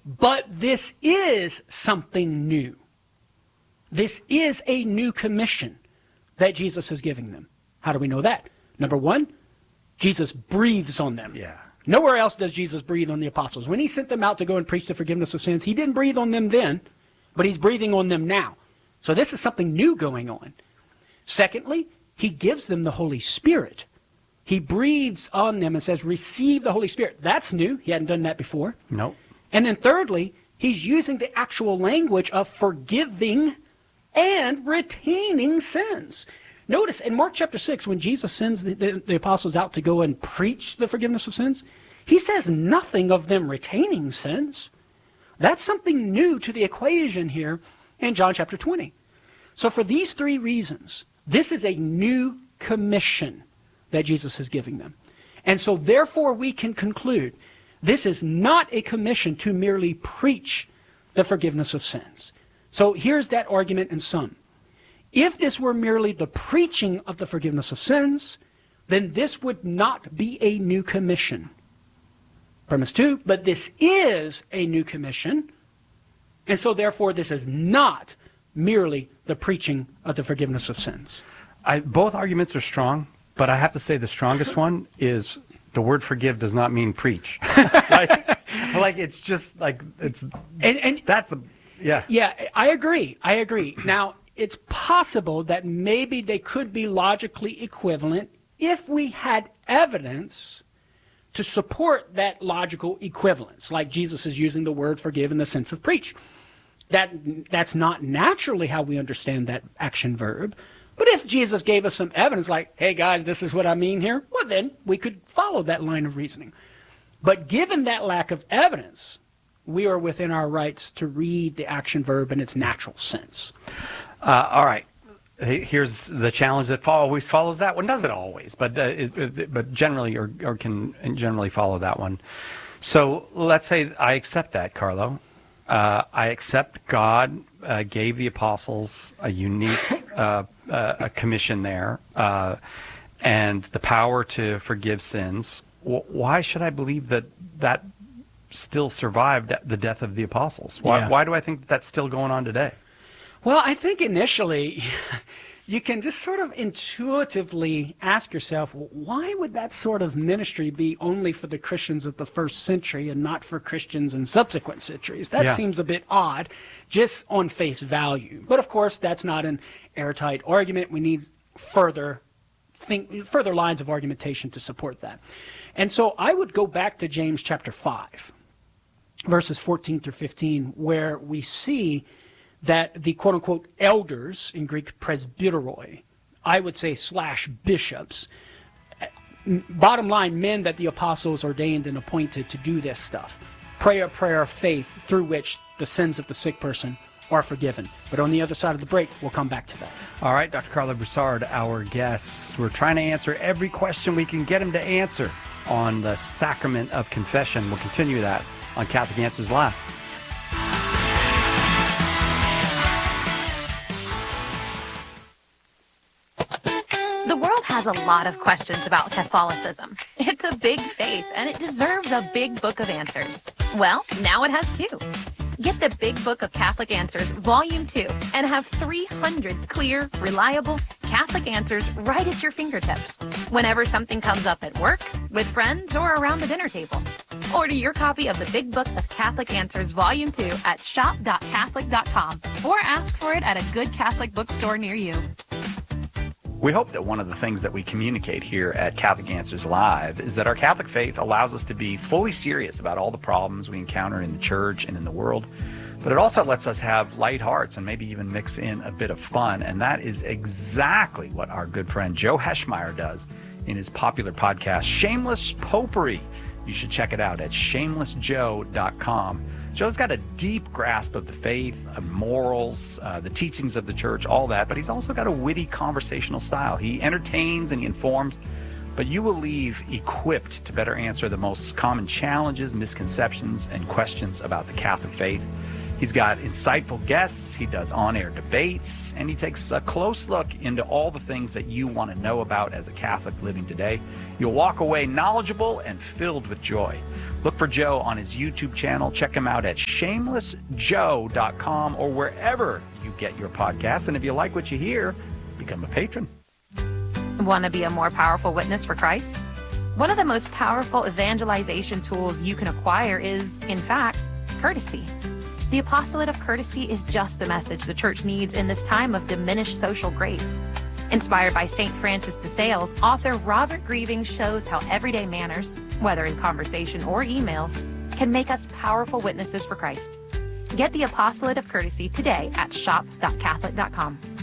But this is something new. This is a new commission that Jesus is giving them. How do we know that? Number one, Jesus breathes on them. Yeah. Nowhere else does Jesus breathe on the apostles. When he sent them out to go and preach the forgiveness of sins, he didn't breathe on them then, but he's breathing on them now. So this is something new going on. Secondly, he gives them the Holy Spirit. He breathes on them and says, receive the Holy Spirit. That's new. He hadn't done that before. Nope. And then thirdly, he's using the actual language of forgiving and retaining sins. Notice in Mark chapter 6, when Jesus sends the apostles out to go and preach the forgiveness of sins, he says nothing of them retaining sins. That's something new to the equation here in John chapter 20. So for these three reasons, this is a new commission that Jesus is giving them. And so therefore we can conclude this is not a commission to merely preach the forgiveness of sins. So here's that argument in sum. If this were merely the preaching of the forgiveness of sins, then this would not be a new commission. Premise 2, but this is a new commission, and so therefore this is not merely the preaching of the forgiveness of sins. Both arguments are strong, but I have to say the strongest one is the word forgive does not mean preach. like it's just like it's and that's the yeah. Yeah, I agree. Now, it's possible that maybe they could be logically equivalent if we had evidence to support that logical equivalence, like Jesus is using the word forgive in the sense of preach. That's not naturally how we understand that action verb. But if Jesus gave us some evidence like, hey guys, this is what I mean here, well then we could follow that line of reasoning. But given that lack of evidence, we are within our rights to read the action verb in its natural sense. All right. Here's the challenge that always follows that one. Doesn't always, but generally or can generally follow that one. So let's say I accept that, Carlo. I accept God gave the apostles a unique a commission there and the power to forgive sins. Why should I believe that still survived the death of the apostles? Why do I think that's still going on today? Well, I think initially you can just sort of intuitively ask yourself, why would that sort of ministry be only for the Christians of the first century and not for Christians in subsequent centuries? That seems a bit odd, just on face value. But of course, that's not an airtight argument. We need further lines of argumentation to support that. And so I would go back to James chapter 5, verses 14 through 15, where we see that the quote-unquote elders, in Greek presbyteroi, I would say / bishops, bottom line, men that the apostles ordained and appointed to do this stuff, pray a prayer of faith through which the sins of the sick person are forgiven. But on the other side of the break, we'll come back to that. All right, Dr. Carlo Broussard, our guest. We're trying to answer every question we can get him to answer on the sacrament of confession. We'll continue that on Catholic Answers Live. The world has a lot of questions about Catholicism. It's a big faith, and it deserves a big book of answers. Well, now it has two. Get the Big Book of Catholic Answers, Volume 2, and have 300 clear, reliable Catholic answers right at your fingertips, whenever something comes up at work, with friends, or around the dinner table. Order your copy of the Big Book of Catholic Answers, Volume 2 at shop.catholic.com, or ask for it at a good Catholic bookstore near you. We hope that one of the things that we communicate here at Catholic Answers Live is that our Catholic faith allows us to be fully serious about all the problems we encounter in the church and in the world, but it also lets us have light hearts and maybe even mix in a bit of fun, and that is exactly what our good friend Joe Heschmeyer does in his popular podcast, Shameless Popery. You should check it out at shamelessjoe.com. Joe's got a deep grasp of the faith, of morals, the teachings of the church, all that, but he's also got a witty conversational style. He entertains and he informs, but you will leave equipped to better answer the most common challenges, misconceptions, and questions about the Catholic faith. He's got insightful guests, he does on-air debates, and he takes a close look into all the things that you want to know about as a Catholic living today. You'll walk away knowledgeable and filled with joy. Look for Joe on his YouTube channel. Check him out at shamelessjoe.com or wherever you get your podcasts. And if you like what you hear, become a patron. Want to be a more powerful witness for Christ? One of the most powerful evangelization tools you can acquire is, in fact, courtesy. The apostolate of courtesy is just the message the church needs in this time of diminished social grace. Inspired by St. Francis de Sales, author Robert Grieving shows how everyday manners, whether in conversation or emails, can make us powerful witnesses for Christ. Get the apostolate of courtesy today at shop.catholic.com.